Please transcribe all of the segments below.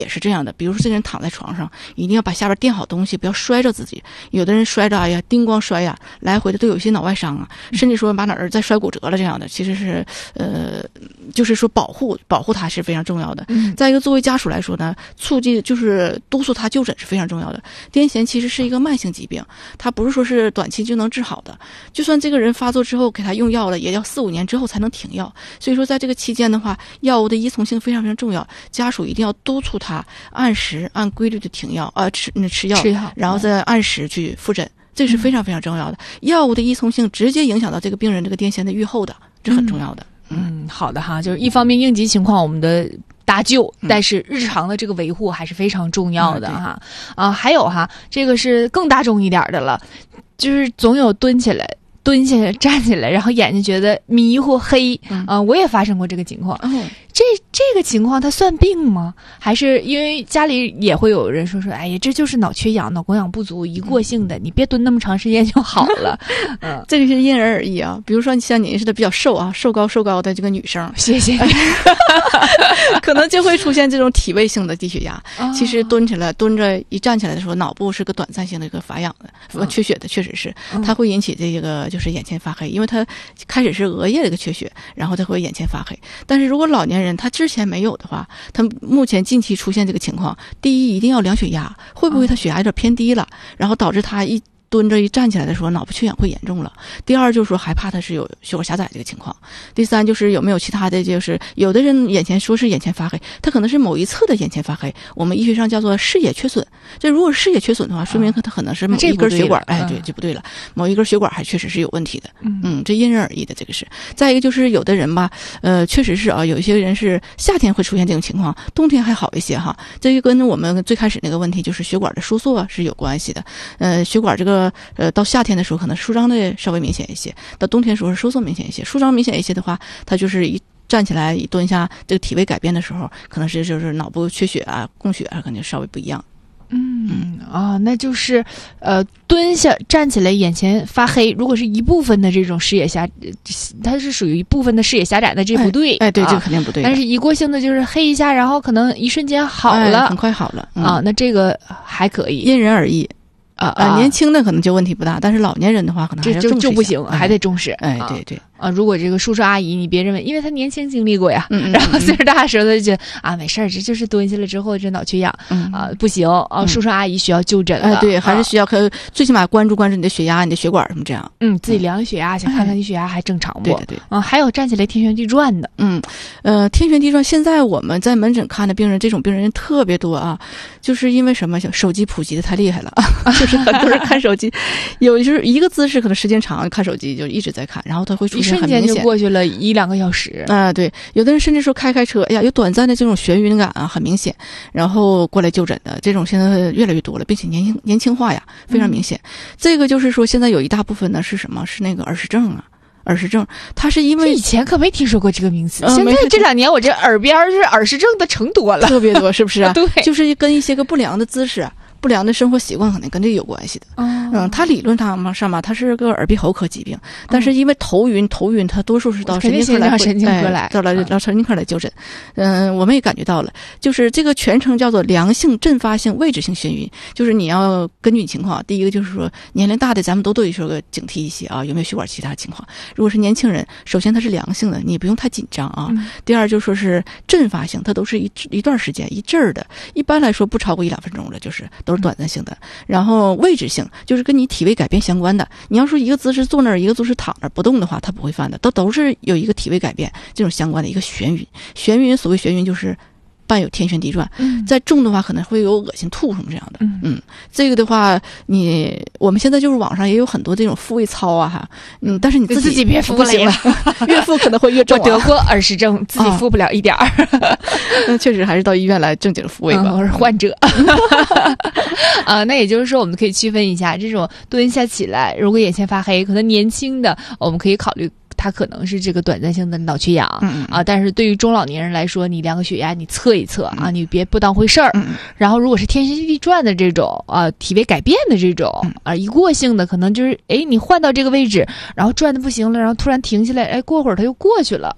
也是这样的，比如说这个人躺在床上，一定要把下边垫好东西，不要摔着自己。有的人摔着，哎呀，叮咣摔呀，来回的都有一些脑外伤啊，甚至说把哪儿再摔骨折了这样的，其实是就是说保护他是非常重要的。再一个，作为家属来说呢，促进就是督促他就诊是非常重要的。癫痫其实是一个慢性疾病，它不是说是短期就能治好的，就算这个人发作之后给他用药了，也要4-5年之后才能停药。所以说在这个期间的话，药物的依从性非常非常重要，家属一定要督促他按时按规律的停药吃药，然后再按时去复诊，这是非常非常重要的。药物的依从性直接影响到这个病人这个癫痫的预后的，这很重要的。 好的哈，就是一方面应急情况我们的搭救，但是日常的这个维护还是非常重要的哈。还有哈，这个是更大众一点的了，就是总有蹲下来、站起来，然后眼睛觉得迷糊黑我也发生过这个情况。这个情况它算病吗？还是因为家里也会有人说哎呀，这就是脑缺氧、脑供氧不足，一过性的，你别蹲那么长时间就好了。 这个是因人而异啊。比如说像您似的比较瘦啊，瘦高的这个女生， 谢谢可能就会出现这种体位性的低血压。其实蹲着一站起来的时候，脑部是个短暂性的一个乏氧的缺血的，确实是它会引起这个就是眼前发黑，因为它开始是额叶的一个缺血，然后它会眼前发黑。但是如果老年人他之前没有的话，他目前近期出现这个情况，第一一定要量血压，会不会他血压有点偏低了，然后导致他一蹲着一站起来的时候脑部缺氧会严重了。第二就是说害怕他是有血管狭窄这个情况。第三就是有没有其他的，就是有的人眼前说是眼前发黑，他可能是某一侧的眼前发黑，我们医学上叫做视野缺损。这如果视野缺损的话，说明他可能是某一根血管，对，就不对了，某一根血管还确实是有问题的。这因人而异的，这个是。再一个就是有的人吧，确实是啊，有一些人是夏天会出现这种情况，冬天还好一些哈。这就跟我们最开始那个问题就是血管的收缩是有关系的。血管这个到夏天的时候可能舒张的稍微明显一些，到冬天的时候是收缩明显一些。舒张明显一些的话，它就是一站起来一蹲下，这个体位改变的时候，可能是就是脑部缺血啊、供血啊，可能稍微不一样。 那就是蹲下站起来眼前发黑，如果是一部分的这种视野它是属于一部分的视野狭窄，那这不对。 对，这个肯定不对。 但是一过性的就是黑一下，然后可能一瞬间好了， 很快好了那这个还可以， 因人而异。年轻的可能就问题不大，但是老年人的话可能还要重视就不行，还得重视。 对。 如果这个叔叔阿姨，你别认为，因为他年轻经历过呀，然后岁数大的时候他就觉得没事儿，这就是蹲下了之后这脑缺氧不行叔叔阿姨需要就诊了。 对，还是需要最起码关注你的血压、你的血管什么这样。 自己量血压，想看看你血压还正常不？ 对。 还有站起来天旋地转的。 天旋地转，现在我们在门诊看的病人，这种病人特别多啊，就是因为什么？手机普及的太厉害了，就是很多人看手机，有就是一个姿势可能时间长，看手机就一直在看，然后他会出现很明显， 一瞬间就过去了1-2个小时。 对，有的人甚至说开车，哎呀，有短暂的这种眩晕感啊，很明显，然后过来就诊的这种现在越来越多了，并且年轻化呀，非常明显。这个就是说，现在有一大部分呢是什么？是那个耳石症啊。耳石症，它是因为以前可没听说过这个名词，现在这2年我这耳边是耳石症的成多了， 特别多，是不是啊？ 对， 就是跟一些个不良的姿势、不良的生活习惯可能跟这个有关系的。它理论上嘛，它是个耳鼻喉科疾病，但是因为头晕，它多数是到神经科来，到神经科来就诊。我们也感觉到了，就是这个全称叫做良性阵发性位置性眩晕，就是你要根据情况，第一个就是说年龄大的咱们都对说个警惕一些啊，有没有血管其他情况。如果是年轻人，首先它是良性的，你不用太紧张啊。第二就说是阵发性，它都是一段时间一阵儿的，一般来说不超过1-2分钟了，就是都是短暂性的。然后位置性就是跟你体位改变相关的，你要说一个姿势坐那儿，一个姿势躺那儿不动的话，它不会犯的，都是有一个体位改变这种相关的一个眩晕。所谓眩晕就是伴有天旋地转，再重的话可能会有恶心吐什么这样的。这个的话我们现在就是网上也有很多这种复位操啊哈，但是你自己别复不行了， 越复可能会越重。 我得过耳石症，自己复不了一点儿。 那确实还是到医院来正经复位吧。 我是患者。那也就是说我们可以区分一下，这种蹲下起来如果眼前发黑，可能年轻的我们可以考虑它可能是这个短暂性的脑缺氧但是对于中老年人来说，你量个血压你测一测你别不当回事儿。然后如果是天旋地转的这种体位改变的这种一过性的，可能就是你换到这个位置，然后转的不行了，然后突然停下来，过会儿它又过去了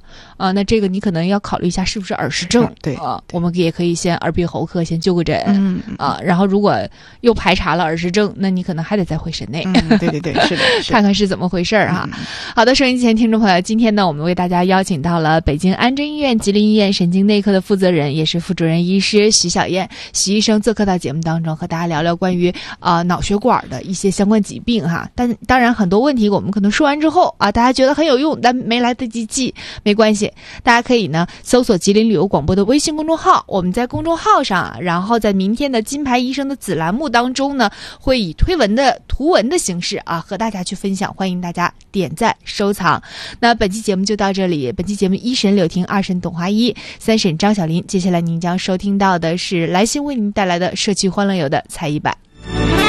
那这个你可能要考虑一下是不是耳石症。 对我们也可以先耳鼻喉科先就个诊然后如果又排查了耳石症，那你可能还得再回神内。 对，是的， 看看是怎么回事哈。好的，收音机前听众朋友，今天呢，我们为大家邀请到了北京安贞医院吉林医院神经内科的负责人，也是副主任医师徐小燕徐医生做客到节目当中，和大家聊聊关于脑血管的一些相关疾病哈。但当然很多问题我们可能说完之后大家觉得很有用，但没来得及记，没关系，大家可以呢搜索吉林旅游广播的微信公众号，我们在公众号上，然后在明天的金牌医生的子栏目当中呢，会以推文的图文的形式和大家去分享，欢迎大家点赞收藏。那本期节目就到这里，本期节目一审柳婷，二审董华一，三审张小林，接下来您将收听到的是来信为您带来的社区欢乐游的才艺版。